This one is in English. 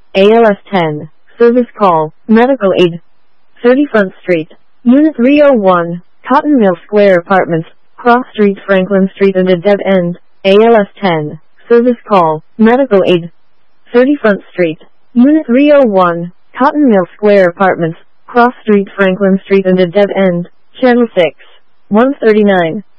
ALS 10. Service call. Medical aid. 30 Front Street. Unit 301. Cotton Mill Square Apartments. Cross Street, Franklin Street and a dead end. ALS 10. Service call. Medical aid. 30 Front Street. Unit 301. Cotton Mill Square Apartments. Cross Street, Franklin Street and a dead end. Channel 6. 139.